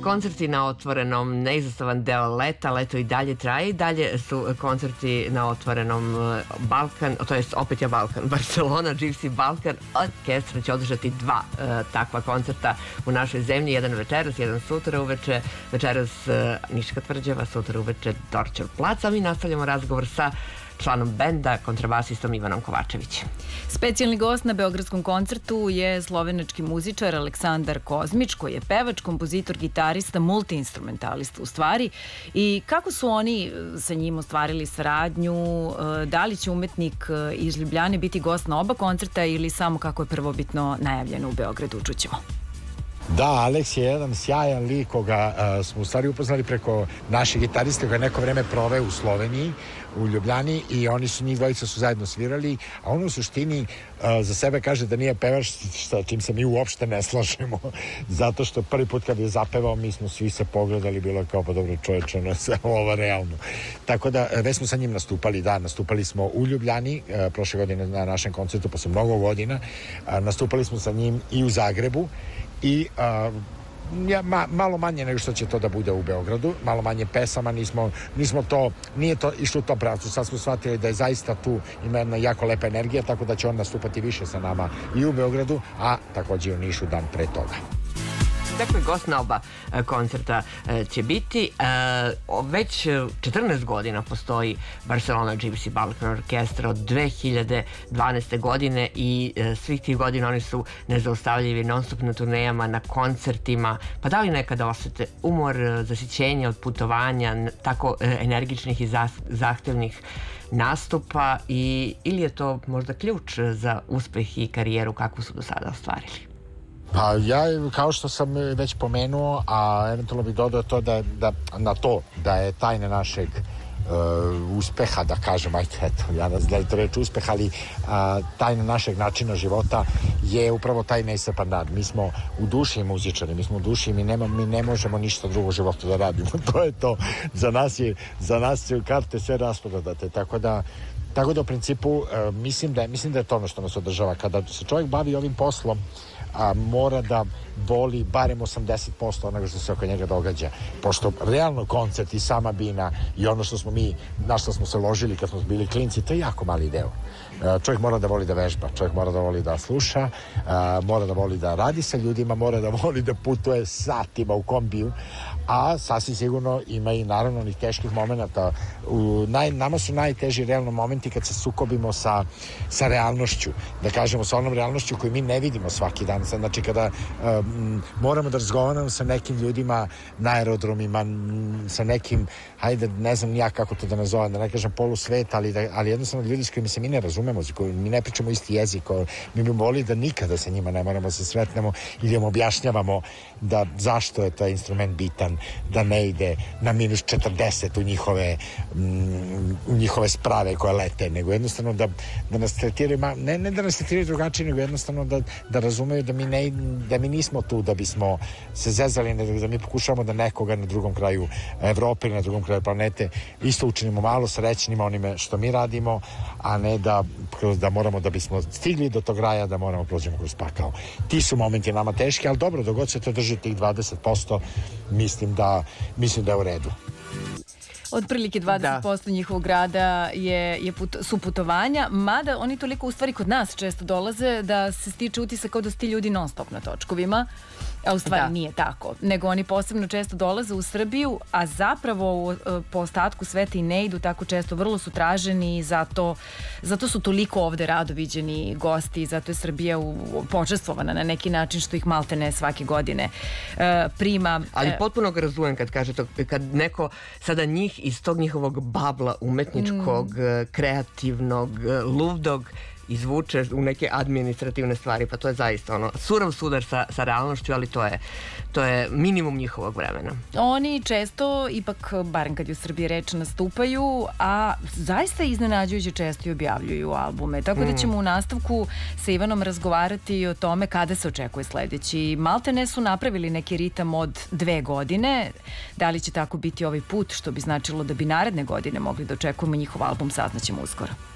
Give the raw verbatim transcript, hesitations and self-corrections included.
koncerti na otvorenom, neizostavan deo leta, leto i dalje traje i dalje su koncerti na otvorenom Balkan, to jest opet je Balkan, Barcelona, Gypsy Balkan orkestra će održati dva uh, takva koncerta u našoj zemlji, jedan večeras, jedan sutra uveče, večeras uh, Niška tvrđava, sutra uveče Dorćol plac, a mi nastavljamo razgovor sa članom benda, kontrabasistom Ivanom Kovačevićem. Specijalni gost na beogradskom koncertu je slovenački muzičar Aleksandar Kozmić, koji je pevač, kompozitor, gitarista, multiinstrumentalista u stvari. I kako su oni sa njim ostvarili saradnju? Da li će umetnik iz Ljubljane biti gost na oba koncerta ili samo kako je prvobitno najavljeno u Beogradu? Čućemo. Da, Aleks je jedan sjajan lik koga uh, smo u stvari upoznali preko naših gitarista koja je neko vreme proveo u Sloveniji, u Ljubljani, i oni su, njih dvojica su zajedno svirali, a on u suštini uh, za sebe kaže da nije pevač, sa čim se mi uopšte ne slažemo, zato što prvi put kad je zapevao mi smo svi se pogledali, bilo je kao pa dobro čoveče, ono se ovo realno. Tako da već smo sa njim nastupali, da, nastupali smo u Ljubljani uh, prošle godine na našem koncertu posle mnogo godina, uh, nastupali smo sa njim i u Zagrebu i uh, ja, ma, malo manje nego što će to da bude u Beogradu, malo manje pesama, nismo, nismo to, nije to išlo u tom pravcu, sad smo shvatili da je zaista tu ima jedna jako lepa energija, tako da će on nastupati više sa nama i u Beogradu, a takođe i u Nišu dan pre toga. Dakle, gost na oba koncerta će biti. Već četrnaest godina postoji Barcelona Gypsy Balkan orkestra od dve hiljade dvanaeste. godine i svih tih godina oni su nezaustavljivi non stop na turnejama, na koncertima. Pa da li nekada osete umor, zasićenje od putovanja, tako energičnih i zahtevnih nastupa, i, ili je to možda ključ za uspeh i karijeru kakvu su do sada ostvarili? Pa ja, kao što sam već pomenuo, a eventualno bih dodao to da, da, na to da je tajna našeg uh, uspeha, da kažem, ajde, eto, ja ne znam da je to reč uspeh, ali uh, tajna našeg načina života je upravo taj neiscrpan rad. Mi smo u duši muzičari, mi smo u duši i mi, nema, mi ne možemo ništa drugo u životu da radimo. To je to. Za nas je, za nas su karte sve rasprodate, tako da tako da u principu uh, mislim, da, mislim da je to ono što nas održava. Kada se čovjek bavi ovim poslom, a mora da voli barem osamdeset posto onoga što se oko njega događa, pošto realno koncert i sama bina i ono što smo mi, na što smo se ložili kad smo bili klinci, to je jako mali deo. Čovjek mora da voli da vežba, čovjek mora da voli da sluša, mora da voli da radi sa ljudima, mora da voli da putuje satima u kombiju, a sasvim sigurno ima i naravno onih teških momenta. U, naj, nama su najteži realno momenti kad se sukobimo sa, sa realnošću, da kažemo sa onom realnošću koju mi ne vidimo svaki dan. Znači kada um, moramo da razgovaramo sa nekim ljudima na aerodromima, sa nekim, hajde, ne znam ja kako to da nazovem, da ne kažem polusvet, ali, da, ali jednostavno ljudi s kojima se mi ne razumemo, s kojima mi ne pričamo isti jezik, mi bi volili da nikada sa njima ne moramo se sretnemo ili im objašnjavamo da zašto je taj instrument bitan, da ne ide na minus četrdeset u njihove mm, u njihove sprave koje lete, nego jednostavno da, da nas tretiraju, ne, ne da nas tretiraju drugačije, nego jednostavno da, da razumeju da mi, ne, da mi nismo tu da bismo se zezali, nego da mi pokušamo da nekoga na drugom kraju Evrope ili na drugom kraju planete isto učinimo malo srećnima onime što mi radimo, a ne da, da moramo, da bismo stigli do tog raja, da moramo prođemo kroz pakao. Ti su momenti nama teški, ali dobro, dogod se to drži tih dvadeset posto, mislim da, mislim da je u redu. Otprilike dvadeset posto da. njihovog rada je, je put, su putovanja, mada oni toliko u stvari kod nas često dolaze da se stiče utisak kao da su ti ljudi non stop na točkovima, a u stvari da. nije tako. Nego oni posebno često dolaze u Srbiju, a zapravo po ostatku sveta i ne idu tako često, vrlo su traženi i zato, zato su toliko ovde rado viđeni gosti i zato je Srbija u, počestvovana na neki način što ih malte ne svake godine e, prima. Ali potpuno ga razumem kad kaže to, kad neko sada njih iz tog njihovog babla umetničkog, mm. kreativnog, ludog izvuče u neke administrativne stvari, pa to je zaista ono surov sudar sa, sa realnošću, ali to je, to je minimum njihovog vremena. Oni često, ipak, barem kad je u Srbiji reč, nastupaju, a zaista iznenađujuće često i objavljuju albume. Tako mm. da ćemo u nastavku sa Ivanom razgovarati o tome kada se očekuje sledeći. Maltene su napravili neki ritam od dve godine. Da li će tako biti ovaj put, što bi značilo da bi naredne godine mogli da očekujemo njihov album, saznaćemo uskoro.